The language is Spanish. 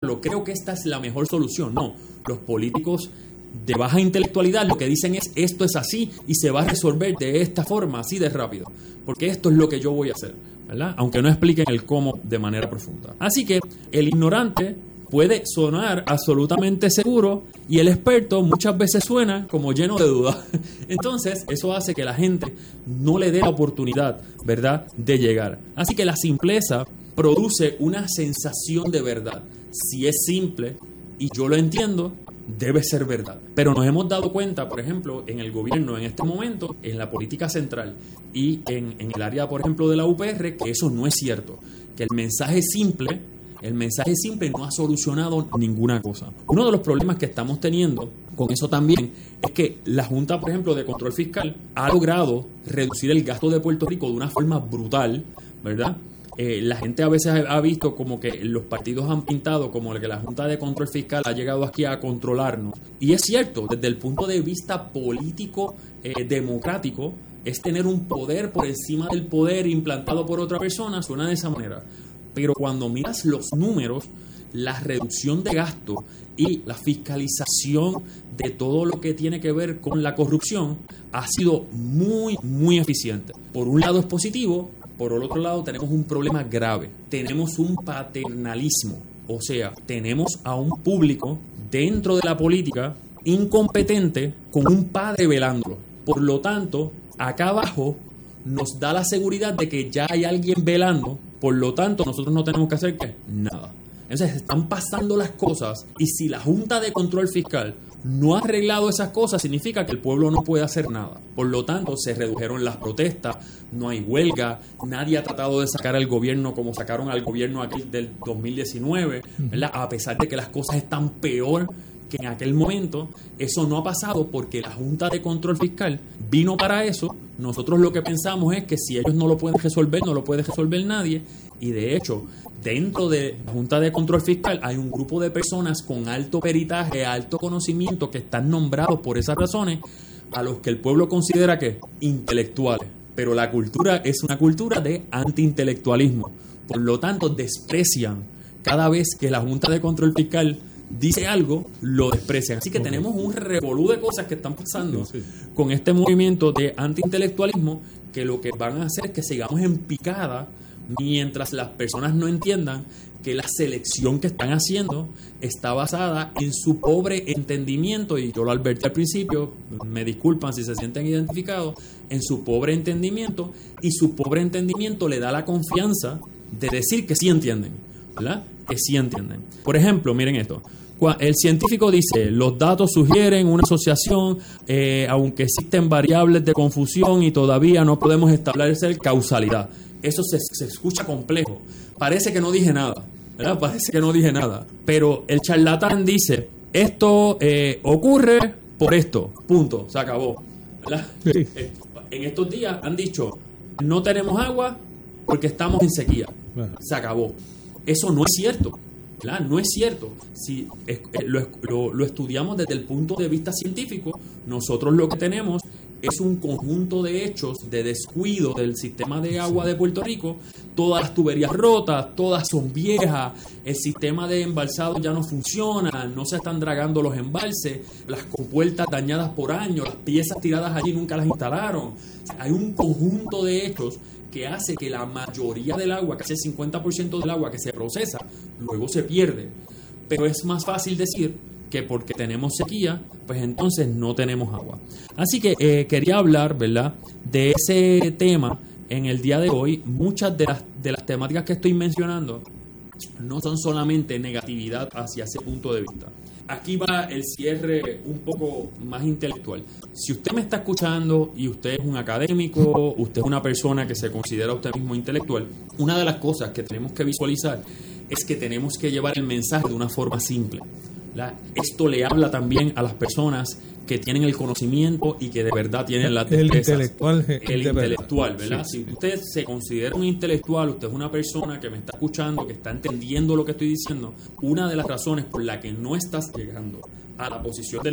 ejemplo, creo que esta es la mejor solución. No, los políticos de baja intelectualidad lo que dicen es esto es así y se va a resolver de esta forma, así de rápido, porque esto es lo que yo voy a hacer, ¿verdad? Aunque no expliquen el cómo de manera profunda. Así que el ignorante puede sonar absolutamente seguro y el experto muchas veces suena como lleno de dudas. Entonces, eso hace que la gente no le dé la oportunidad, ¿verdad?, de llegar. Así que la simpleza produce una sensación de verdad. Si es simple y yo lo entiendo, debe ser verdad. Pero nos hemos dado cuenta, por ejemplo, en el gobierno en este momento, en la política central y en el área, por ejemplo, de la UPR, que eso no es cierto. Que el mensaje simple no ha solucionado ninguna cosa. Uno de los problemas que estamos teniendo con eso también es que la Junta, por ejemplo, de Control Fiscal ha logrado reducir el gasto de Puerto Rico de una forma brutal, ¿verdad? La gente a veces ha visto como que los partidos han pintado como que la Junta de Control Fiscal ha llegado aquí a controlarnos. Y es cierto, desde el punto de vista político, democrático, es tener un poder por encima del poder implantado por otra persona, suena de esa manera. Pero cuando miras los números, la reducción de gasto y la fiscalización de todo lo que tiene que ver con la corrupción ha sido muy, muy eficiente. Por un lado es positivo, por el otro lado tenemos un problema grave. Tenemos un paternalismo, o sea, tenemos a un público dentro de la política incompetente con un padre velándolo. Por lo tanto, acá abajo nos da la seguridad de que ya hay alguien velando, por lo tanto nosotros no tenemos que hacer ¿qué? Nada. Entonces están pasando las cosas y si la Junta de Control Fiscal no ha arreglado esas cosas, significa que el pueblo no puede hacer nada. Por lo tanto, se redujeron las protestas, no hay huelga, nadie ha tratado de sacar al gobierno como sacaron al gobierno aquí del 2019, ¿verdad? A pesar de que las cosas están peor que en aquel momento, eso no ha pasado porque la Junta de Control Fiscal vino para eso. Nosotros lo que pensamos es que si ellos no lo pueden resolver, no lo puede resolver nadie. Y de hecho, dentro de la Junta de Control Fiscal hay un grupo de personas con alto peritaje, alto conocimiento, que están nombrados por esas razones, a los que el pueblo considera que intelectuales. Pero la cultura es una cultura de antiintelectualismo. Por lo tanto, desprecian cada vez que la Junta de Control Fiscal dice algo, lo desprecian. Así que tenemos un revolú de cosas que están pasando con este movimiento de antiintelectualismo, que lo que van a hacer es que sigamos en picada mientras las personas no entiendan que la selección que están haciendo está basada en su pobre entendimiento, y yo lo advertí al principio, me disculpan si se sienten identificados, en su pobre entendimiento, y su pobre entendimiento le da la confianza de decir que sí entienden, ¿verdad? Que sí entienden. Por ejemplo, miren esto. El científico dice, los datos sugieren una asociación, aunque existen variables de confusión y todavía no podemos establecer causalidad. Eso se escucha complejo. Parece que no dije nada, ¿verdad? Parece que no dije nada. Pero el charlatán dice, esto ocurre por esto, punto, se acabó, ¿verdad? Sí. En estos días han dicho, no tenemos agua porque estamos en sequía, se acabó. Eso no es cierto, ¿verdad? No es cierto. Si lo estudiamos desde el punto de vista científico, nosotros lo que tenemos es un conjunto de hechos de descuido del sistema de agua de Puerto Rico. Todas las tuberías rotas, todas son viejas, el sistema de embalsado ya no funciona, no se están dragando los embalses, las compuertas dañadas por años, las piezas tiradas allí nunca las instalaron. Hay un conjunto de hechos que hace que la mayoría del agua, casi el 50% del agua que se procesa, luego se pierde. Pero es más fácil decir que porque tenemos sequía, pues entonces no tenemos agua. Así que quería hablar, ¿verdad?, de ese tema en el día de hoy. Muchas de las temáticas que estoy mencionando no son solamente negatividad hacia ese punto de vista. Aquí va el cierre un poco más intelectual. Si usted me está escuchando y usted es un académico, usted es una persona que se considera usted mismo intelectual, una de las cosas que tenemos que visualizar es que tenemos que llevar el mensaje de una forma simple. Esto le habla también a las personas que tienen el conocimiento y que de verdad tienen las destrezas. El intelectual, ¿verdad? Sí. Si usted se considera un intelectual, usted es una persona que me está escuchando, que está entendiendo lo que estoy diciendo, una de las razones por la que no estás llegando a la posición de